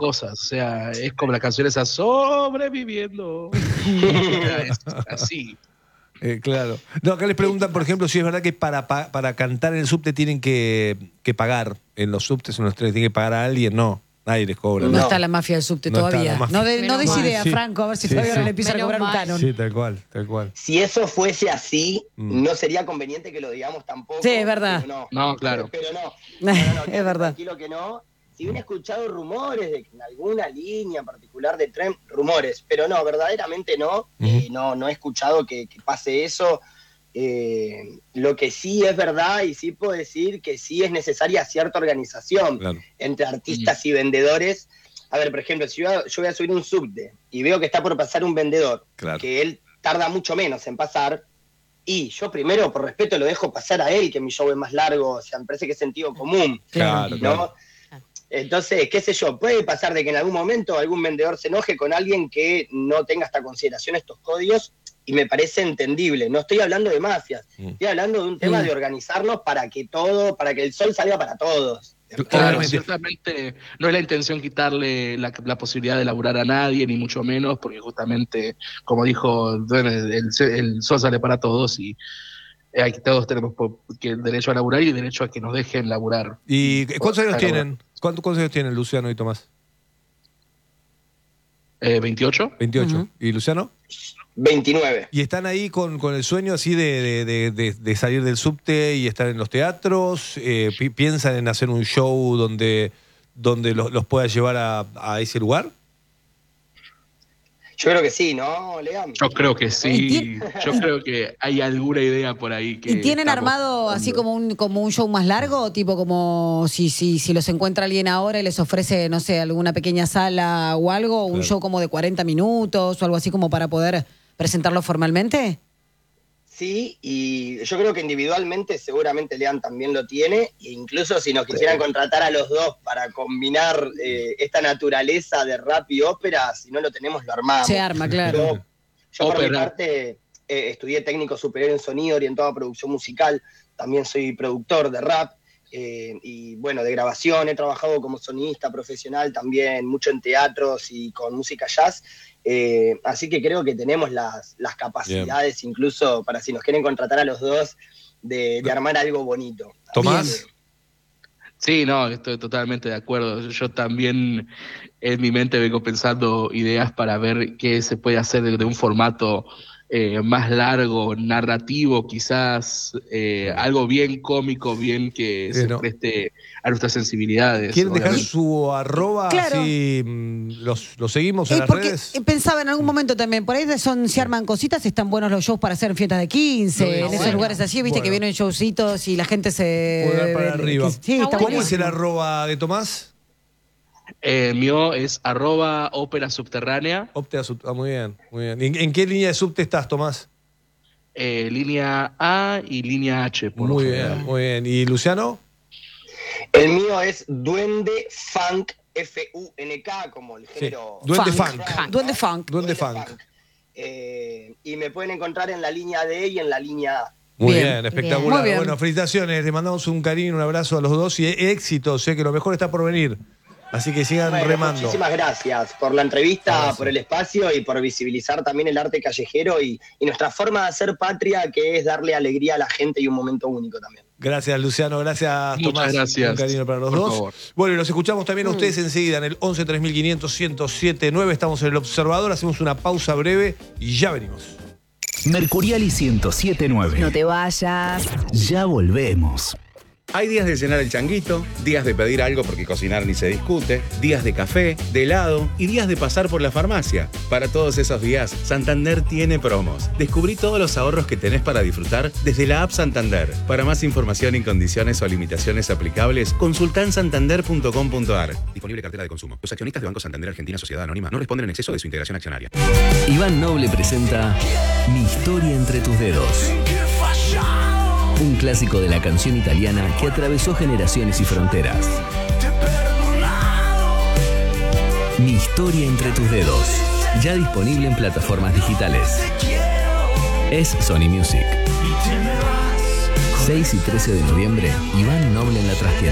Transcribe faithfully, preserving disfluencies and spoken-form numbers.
cosas, o sea, es como la canción esa, sobreviviendo. Es así. Eh, claro. No, acá les preguntan, por ejemplo, si es verdad que para, pa- para cantar en el subte tienen que, que pagar. En los subtes, en los trenes, tienen que pagar a alguien. No, nadie les cobra. No, No, está la mafia del subte No está todavía. la mafia. No, de, no Menos des mal. idea, Sí. Franco, a ver si Sí, todavía sí. no le empiezan a Menos cobrar un mal. canon. Sí, tal cual, tal cual. Si eso fuese así, Mm. no sería conveniente que lo digamos tampoco. Sí, es verdad. Pero no, No, claro. Pero no. No, no, no, Es verdad. Tranquilo que no. Si bien he escuchado rumores de que en alguna línea en particular de tren, rumores, pero no, verdaderamente no. Ujú. Eh, no, no he escuchado que, que pase eso. Eh, lo que sí es verdad y sí puedo decir que sí es necesaria cierta organización Claro. entre artistas y vendedores. A ver, por ejemplo, si yo, yo voy a subir un subte y veo que está por pasar un vendedor, Claro. que él tarda mucho menos en pasar, y yo primero, por respeto, lo dejo pasar a él, que mi show es más largo, o sea, me parece que es sentido común, Claro, ¿no? claro. Entonces, qué sé yo, puede pasar de que en algún momento algún vendedor se enoje con alguien que no tenga esta consideración estos códigos, y me parece entendible. No estoy hablando de mafias, Mm. estoy hablando de un tema Mm. de organizarnos para que todo, para que el sol salga para todos. Claro, Claramente. ciertamente no es la intención quitarle la, la posibilidad de laburar a nadie, ni mucho menos, porque justamente, como dijo, bueno, el, el sol sale para todos y hay, todos tenemos po- que el derecho a laburar y el derecho a que nos dejen laburar. ¿Y cuántos años Claro. tienen? ¿Cuántos, cuántos años tienen Luciano y Tomás? Eh, ¿veintiocho? veintiocho. Ujú. ¿Y Luciano? veintinueve. ¿Y están ahí con, con el sueño así de, de- de- de- de salir del subte y estar en los teatros? Eh, pi- ¿Piensan en hacer un show donde, donde los, los pueda llevar a, a ese lugar? Yo creo que sí, ¿no, Leam? Yo creo que Y sí, ti- yo creo que hay alguna idea por ahí que ¿Y tienen estamos armado así buscando. como un, como un show más largo? Tipo como si, si, si los encuentra alguien ahora y les ofrece, no sé, alguna pequeña sala o algo, un Claro. show como de cuarenta minutos o algo así como para poder presentarlo formalmente. Sí, y yo creo que individualmente seguramente Lean también lo tiene, e incluso si nos quisieran contratar a los dos para combinar eh, esta naturaleza de rap y ópera, si no lo tenemos lo armamos. Se arma, claro. Yo, yo por mi Ópera. parte eh, estudié técnico superior en sonido orientado a producción musical, también soy productor de rap eh, y bueno, de grabación, he trabajado como sonidista profesional también, mucho en teatros y con música jazz. Eh, así que creo que tenemos las, las capacidades, incluso para si nos quieren contratar a los dos, de, de armar algo bonito. Así Tomás. que, Sí, no, estoy totalmente de acuerdo. Yo también en mi mente vengo pensando ideas para ver qué se puede hacer de, de un formato eh, más largo, narrativo, quizás eh, algo bien cómico, bien que Eh, se no. preste a nuestras sensibilidades. ¿Quieren dejar obviamente. su arroba? Claro. Así, mm, los, los seguimos en Eh, las porque redes. eh, pensaba en algún momento también, por ahí son, se arman cositas, están buenos los shows para hacer en fiestas de quince, No, en esos bueno. lugares así, viste Bueno. que vienen showcitos y la gente se... Puede dar para eh, arriba. que- sí, está ¿Cómo es buenísimo. el arroba de Tomás? Eh, mío es arroba ópera subterránea, Optea sub- ah, muy bien, muy bien. ¿En, en qué línea de subte estás, Tomás? eh, línea A y línea H. Por Muy lo bien, general. muy bien. ¿Y Luciano? el mío es Duende Funk, F U N K, como el género. Duende Funk. Funk. ¿no? Duende Funk. Duende Funk. Eh, y me pueden encontrar en la línea D y en la línea A. Muy Bien. bien, espectacular. Bien. Muy bien. Bueno, felicitaciones. Les mandamos un cariño, un abrazo a los dos y éxito. Sé que lo mejor está por venir. Así que sigan Bueno, remando. muchísimas gracias por la entrevista, Gracias. por el espacio y por visibilizar también el arte callejero y, y nuestra forma de hacer patria, que es darle alegría a la gente y un momento único también. Gracias, Luciano. Gracias, Muchas Tomás. gracias. Un cariño para los Por dos. favor. Bueno, y los escuchamos también a ustedes enseguida en el once tres mil quinientos, ciento siete nueve. Estamos en El Observador. Hacemos una pausa breve y ya venimos. Mercuriali ciento siete punto nueve. No te vayas. Ya volvemos. Hay días de llenar el changuito, días de pedir algo porque cocinar ni se discute, días de café, de helado y días de pasar por la farmacia. Para todos esos días, Santander tiene promos. Descubrí todos los ahorros que tenés para disfrutar desde la app Santander. Para más información y condiciones o limitaciones aplicables, consultá en santander punto com punto ar. Disponible cartera de consumo. Los accionistas de Banco Santander Argentina Sociedad Anónima no responden en exceso de su integración accionaria. Iván Noble presenta Mi historia entre tus dedos. Un clásico de la canción italiana que atravesó generaciones y fronteras. Mi historia entre tus dedos. Ya disponible en plataformas digitales. Es Sony Music. seis y trece de noviembre, Iván Noble en la trastienda.